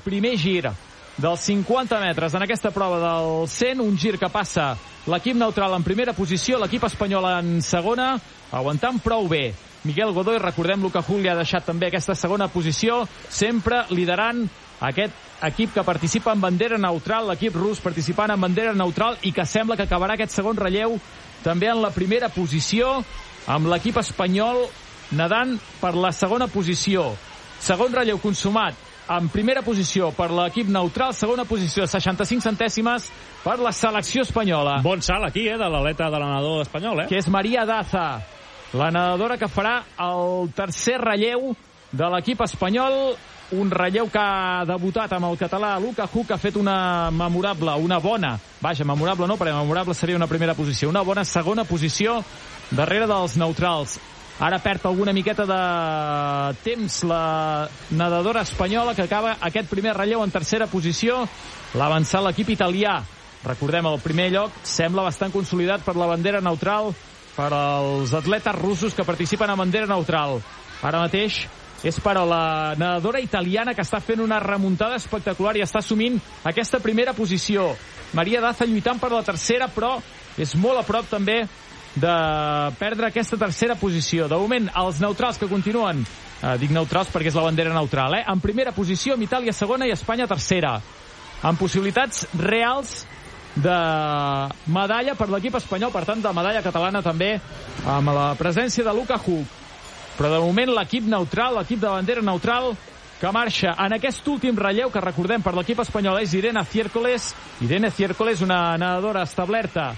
primer gir dels 50 metres en aquesta prova del 100, un gir que passa l'equip neutral en primera posició, l'equip espanyol en segona, aguantant prou bé. Miguel Godoy, recordem, Luka Hug li ha deixat també aquesta segona posició, sempre liderant aquest equip que participa en bandera neutral, l'equip rus participant en bandera neutral i que sembla que acabarà aquest segon relleu també en la primera posició, amb l'equip espanyol nedant per la segona posició. Segon relleu consumat en primera posició per l'equip neutral, segona posició, 65 centèsimes per la selecció espanyola. Bon salt aquí, de l'aleta de la nedador espanyol, que és Maria Daza, la nedadora que farà el tercer relleu de l'equip espanyol, un relleu que ha debutat amb el català Luka Hug, que ha fet una memorable, una bona, memorable no, perquè memorable seria una primera posició, una bona segona posició darrere dels neutrals. Ara perd alguna miqueta de temps la nedadora espanyola, que acaba aquest primer relleu en tercera posició. L'ha avançat l'equip italià. Recordem, el primer lloc sembla bastant consolidat per la bandera neutral, per als atletes russos que participen a bandera neutral. Ara mateix és per a la nedadora italiana, que està fent una remuntada espectacular i està assumint aquesta primera posició. Maria Daza lluitant per la tercera, però és molt a prop també de perdre aquesta tercera posició. De moment, els neutrals que continuen, dic neutrals perquè és la bandera neutral, en primera posició, amb Itàlia segona i Espanya tercera, amb possibilitats reals de medalla per l'equip espanyol, per tant de medalla catalana també, amb la presència de Luka Hug. Però de moment l'equip neutral, l'equip de bandera neutral, que marxa en aquest últim relleu, que recordem per l'equip espanyol és Irene Ciércoles. Irene Ciércoles, una nedadora establerta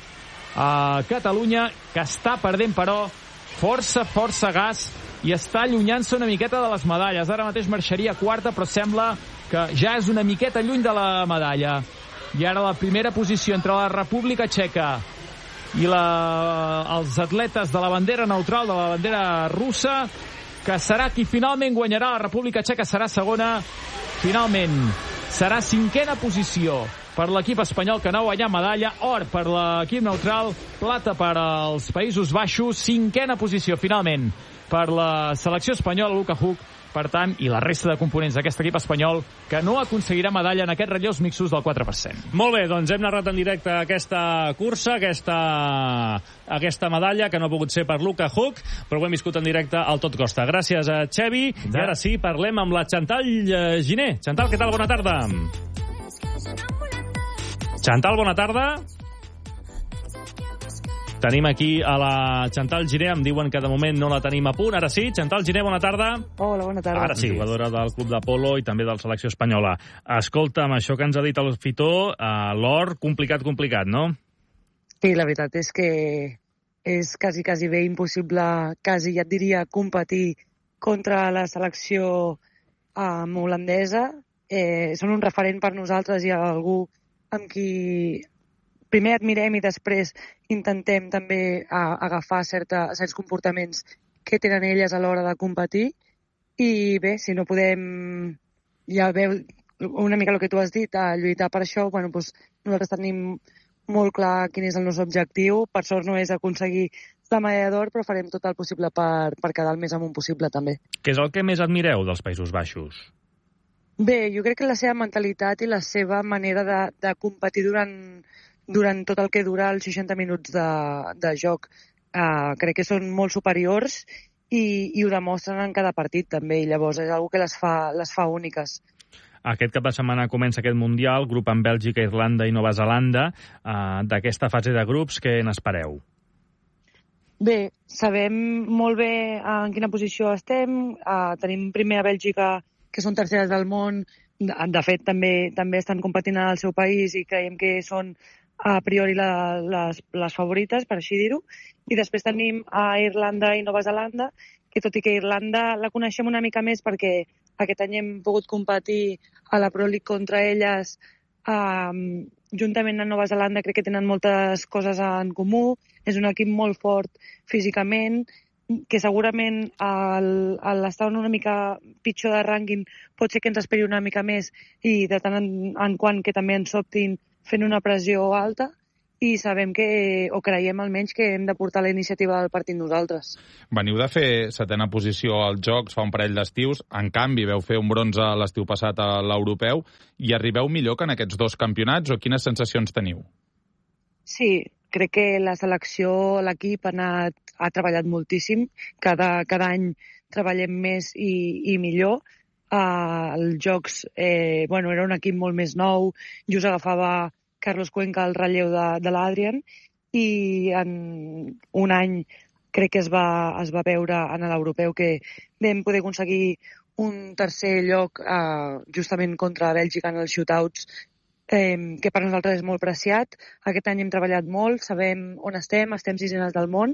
a Catalunya, que està perdent però força gas i està allunyant-se una miqueta de les medalles. Ara mateix marxaria quarta, però sembla que ja és una miqueta lluny de la medalla. I ara la primera posició entre la República Txeca i els atletes de la bandera neutral, de la bandera russa, que serà qui finalment guanyarà. La República Txeca serà segona, finalment serà cinquena posició per l'equip espanyol, que no guanyà medalla, or per l'equip neutral, plata per als Països Baixos, cinquena posició finalment per la selecció espanyola, Luka Hug, per tant, i la resta de components d'aquest equip espanyol, que no aconseguirà medalla en aquests relleus mixtos del 4%. Molt bé, doncs hem narrat en directe aquesta cursa, aquesta medalla, que no ha pogut ser per Luka Hug, però ho hem viscut en directe al Tot Costa. Gràcies a Xevi. I ara sí, parlem amb la Chantal Giner. Chantal, què tal? Bona tarda. Chantal, bona tarda. Tenim aquí a la Chantal Giner, em diuen que de moment no la tenim a punt. Ara sí, Chantal Giner, bona tarda. Hola, bona tarda. Ara sí, jugadora del Club de Polo i també de la selecció espanyola. Escolta, amb això que ens ha dit el Fitó, l'or complicat, no? Sí, la veritat és que és quasi bé impossible, quasi ja et diria, competir contra la selecció holandesa. Són un referent per nosaltres i algú amb qui primer admirem i després intentem també agafar certs comportaments que tenen elles a l'hora de competir. I bé, si no podem, ja veu una mica el que tu has dit, a lluitar per això, bueno, doncs nosaltres tenim molt clar quin és el nostre objectiu. Per sort no és aconseguir la medalla d'or, però farem tot el possible per quedar el més amunt possible també. Què és el que més admireu dels Països Baixos? Bé, jo crec que la seva mentalitat i la seva manera de competir durant tot el que dura els 60 minuts de joc. Crec que són molt superiors i ho demostren en cada partit també, i llavors és una que les fa úniques. Aquest cap de setmana comença aquest Mundial, grup amb Bèlgica, Irlanda i Nova Zelanda. D'aquesta fase de grups, què n'espereu? Bé, sabem molt bé en quina posició estem. Tenim primer a Bèlgica, que són terceres del món. De fet, també estan competint al seu país i creiem que són a priori les favorites, per així dir-ho. I després tenim a Irlanda i Nova Zelanda, que tot i que Irlanda la coneixem una mica més perquè aquest any hem pogut competir a la Pro League contra elles, juntament amb Nova Zelanda crec que tenen moltes coses en comú. És un equip molt fort físicament, que segurament l'estar una mica pitjor de rànquing pot ser que ens esperi una mica més i de tant en quant que també ens sobtin fent una pressió alta. i sabem o creiem almenys que hem de portar la iniciativa del partit nosaltres. Veniu de fer 7a posició als Jocs fa un parell d'estius, en canvi veu fer un bronze l'estiu passat a l'europeu, i arribeu millor que en aquests 2 campionats, o quines sensacions teniu? Sí, crec que la selecció, l'equip ha treballat moltíssim, cada any treballem més i millor. Els Jocs, era un equip molt més nou, just agafava Carlos Cuenca el relleu de l'Adrian, i en un any crec que es va veure en l'europeu que vam poder aconseguir un tercer lloc justament contra Bèlgica en els shootouts, que per nosaltres és molt preciat. Aquest any hem treballat molt, sabem on estem 6enes del món,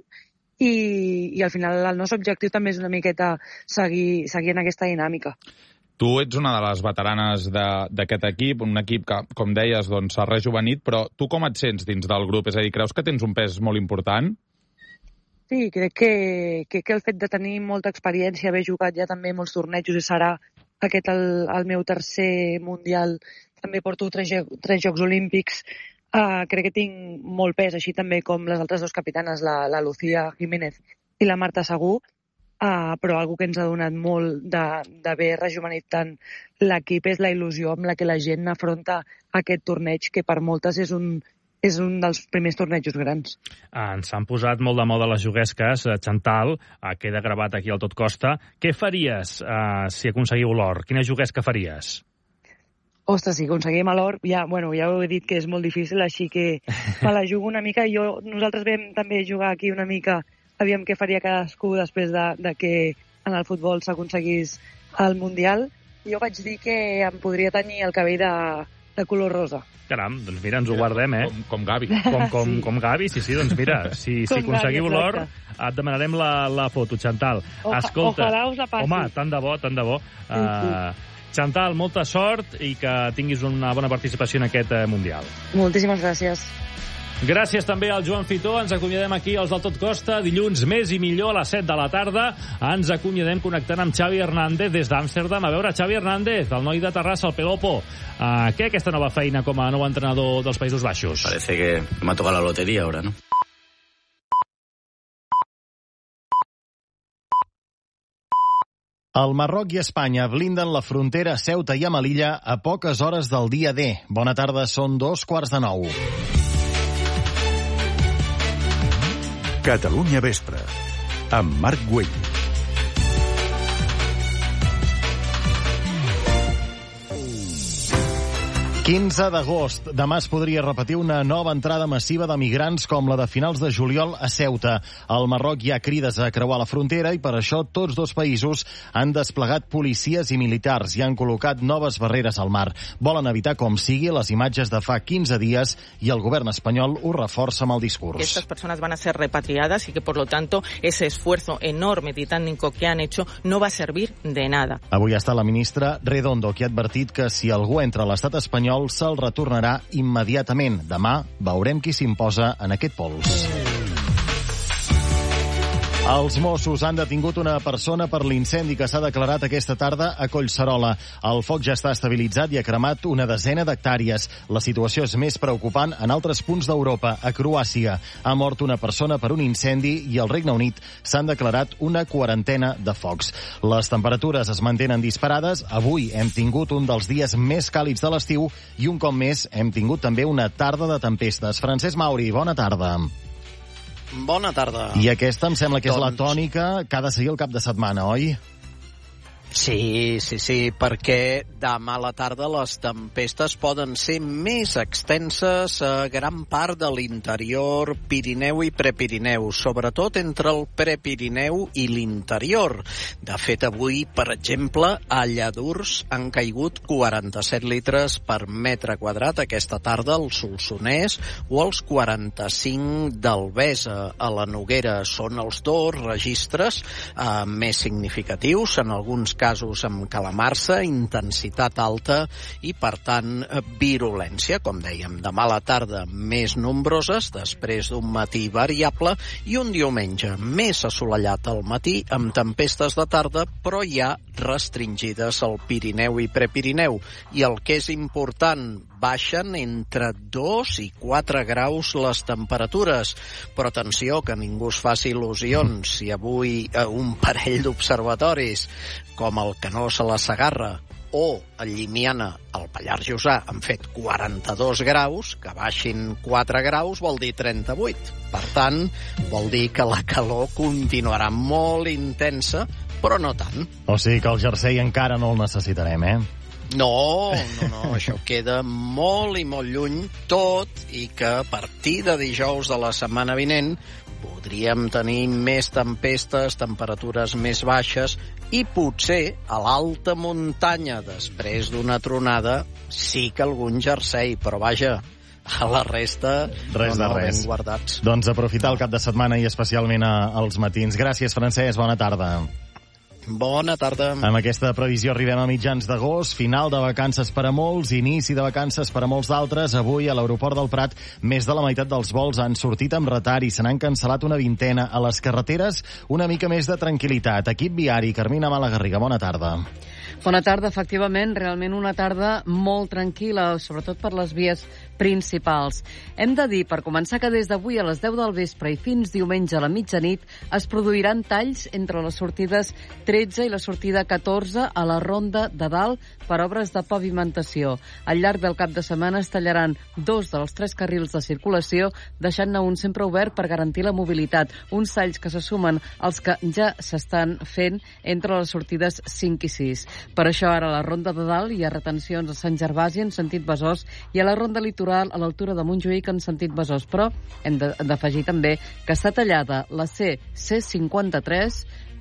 i al final el nostre objectiu també és una miqueta seguir en aquesta dinàmica. Tu ets una de les veteranes d'aquest equip, un equip que, com deies, s'ha rejuvenit, però tu com et sents dins del grup? És a dir, creus que tens un pes molt important? Sí, crec que el fet de tenir molta experiència, haver jugat ja també molts tornejos, i serà aquest el meu tercer mundial, també porto 3 Jocs Olímpics, crec que tinc molt pes, així també com les altres 2 capitanes, la Lucía Jiménez i la Marta Segú, però algo que ens ha donat molt d'haver rejuvenit tant l'equip és la il·lusió amb la que la gent afronta aquest torneig, que per moltes és un dels primers tornejos grans. Ens han posat molt de moda les juguesques. Chantal, queda gravat aquí al Tot Costa. Què faries si aconseguiu l'or? Quina juguesca faries? Ostres, si aconseguim l'or, ja ho he dit que és molt difícil, així que me la jugo una mica. Nosaltres vam també jugar aquí una mica, aviam què faria cadascú després de que en el futbol s'aconseguís el Mundial. Jo vaig dir que em podria tenyir el cabell de color rosa. Caram, doncs mira, ens ho guardem, Com Gavi. Com Gavi, sí, doncs mira, si aconseguiu l'or, et demanarem la foto, Chantal. Escolta, ojalà us la passi. Home, tant de bo. Chantal, molta sort i que tinguis una bona participació en aquest Mundial. Moltíssimes gràcies. Gràcies també al Joan Fitó. Ens acomiadem aquí als del Tot Costa. Dilluns més i millor a les 7 de la tarda. Ens acomiadem connectant amb Xavi Hernández des d'Amsterdam. A veure, Xavi Hernández, el noi de Terrassa, el Pelopo. Què aquesta nova feina com a nou entrenador dels Països Baixos? Parece que me ha tocado la lotería ahora, ¿no? El Marroc i Espanya blinden la frontera a Ceuta i a Melilla a poques hores del dia D. Bona tarda, són 8:45. Catalunya Vespre, amb Marc Güell. 15 d'agost. Demà es podria repetir una nova entrada massiva de migrants com la de finals de juliol a Ceuta. Al Marroc hi ha crides a creuar la frontera i per això tots 2 països han desplegat policies i militars i han col·locat noves barreres al mar. Volen evitar com sigui les imatges de fa 15 dies i el govern espanyol ho reforça amb el discurs. Estas personas van a ser repatriadas y que por lo tanto ese esfuerzo enorme titánico que han hecho no va a servir de nada. Avui està la ministra Redondo, que ha advertit que si algú entra a l'estat espanyol se'l retornarà immediatament. Demà veurem qui s'imposa en aquest pols. Els Mossos han detingut una persona per l'incendi que s'ha declarat aquesta tarda a Collserola. El foc ja està estabilitzat i ha cremat una desena d'hectàrees. La situació és més preocupant en altres punts d'Europa. A Croàcia ha mort una persona per un incendi i al Regne Unit s'han declarat una quarantena de focs. Les temperatures es mantenen disparades. Avui hem tingut un dels dies més càlids de l'estiu i un cop més hem tingut també una tarda de tempestes. Francesc Mauri, bona tarda. Bona tarda. I aquesta em sembla que és la tònica que ha de seguir el cap de setmana, oi? Sí, perquè demà a la tarda les tempestes poden ser més extenses a gran part de l'interior, Pirineu i Prepirineu, sobretot entre el Prepirineu i l'interior. De fet, avui, per exemple, a Lladurs han caigut 47 litres per metre quadrat aquesta tarda al Solsonès o els 45 d'Albesa. A la Noguera són els 2 registres més significatius, en alguns casos casos amb calamarsa, intensitat alta i, per tant, virulència. Com dèiem, demà a la tarda més nombroses, després d'un matí variable, i un diumenge més assolellat al matí, amb tempestes de tarda, però ja restringides al Pirineu i Prepirineu. I el que és important, baixen entre 2 i 4 graus les temperatures. Però atenció, que ningú es faci il·lusions. Si avui un parell d'observatoris, com el Canós a la Segarra o el Llimiana al Pallars Jussà, han fet 42 graus, que baixin 4 graus vol dir 38. Per tant, vol dir que la calor continuarà molt intensa, però no tant. O sigui que el jersei encara no el necessitarem, eh? No, això queda molt i molt lluny, tot i que a partir de dijous de la setmana vinent podríem tenir més tempestes, temperatures més baixes, i potser a l'alta muntanya, després d'una tronada, sí que algun jersei, però vaja, a la resta res de res. Ben guardats. Doncs aprofitar el cap de setmana i especialment als matins. Gràcies, Francesc, bona tarda. Bona tarda. Amb aquesta previsió arribem a mitjans d'agost, final de vacances per a molts, inici de vacances per a molts d'altres. Avui a l'aeroport del Prat més de la meitat dels vols han sortit amb retard i se n'han cancel·lat una vintena. A les carreteres una mica més de tranquil·litat. Equip viari, Carmina Malagarriga, bona tarda. Bona tarda, efectivament, realment una tarda molt tranquil·la, sobretot per les vies principals. Hem de dir, per començar, que des d'avui a les 10 del vespre i fins diumenge a la mitjanit es produiran talls entre les sortides 13 i la sortida 14 a la Ronda de Dalt per obres de pavimentació. Al llarg del cap de setmana es tallaran 2 dels 3 carrils de circulació, deixant-ne un sempre obert per garantir la mobilitat. Uns talls que se sumen als que ja s'estan fent entre les sortides 5 i 6. Per això ara a la Ronda de Dalt hi ha retencions a Sant Gervasi en sentit Besòs i a la Ronda Litoral a l'altura de Montjuïc en sentit Besòs. Però hem d'afegir també que està tallada la C53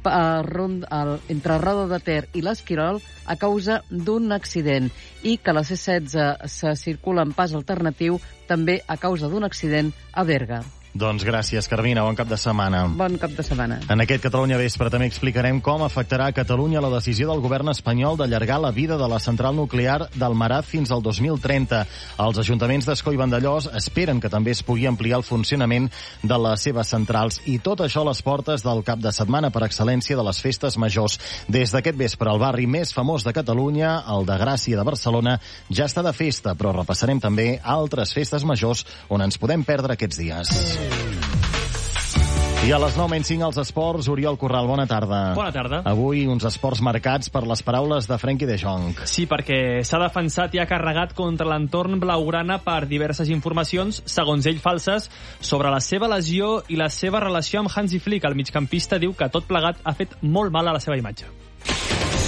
entre Roda de Ter i l'Esquirol a causa d'un accident i que la C16 se circula en pas alternatiu també a causa d'un accident a Berga. Doncs gràcies, Carmina. Bon cap de setmana. Bon cap de setmana. En aquest Catalunya Vespre també explicarem com afectarà a Catalunya la decisió del govern espanyol d'allargar la vida de la central nuclear d'Almaraz fins al 2030. Els ajuntaments d'Escó i Vandellòs esperen que també es pugui ampliar el funcionament de les seves centrals. I tot això a les portes del cap de setmana per excel·lència de les festes majors. Des d'aquest vespre, el barri més famós de Catalunya, el de Gràcia de Barcelona, ja està de festa, però repassarem també altres festes majors on ens podem perdre aquests dies. I a les 9:05 als esports, Oriol Corral, bona tarda. Bona tarda. Avui uns esports marcats per les paraules de Frenkie de Jong. Sí, perquè s'ha defensat i ha carregat contra l'entorn blaugrana per diverses informacions, segons ell falses, sobre la seva lesió i la seva relació amb Hansi Flick. El migcampista diu que tot plegat ha fet molt mal a la seva imatge.